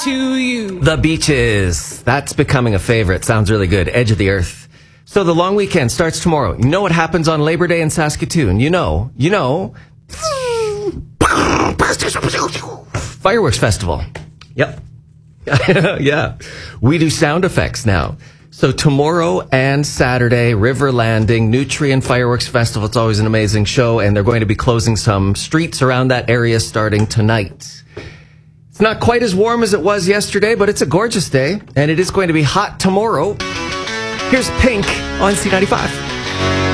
to you. The beaches. That's becoming a favorite. Sounds really good. Edge of the earth. So the long weekend starts tomorrow. You know what happens on Labor Day in Saskatoon? You know. Fireworks festival. Yep. Yeah. We do sound effects now. So tomorrow and Saturday, River Landing, Nutrien Fireworks Festival. It's always an amazing show, and they're going to be closing some streets around that area starting tonight. It's not quite as warm as it was yesterday, but it's a gorgeous day, and it is going to be hot tomorrow. Here's Pink on C95.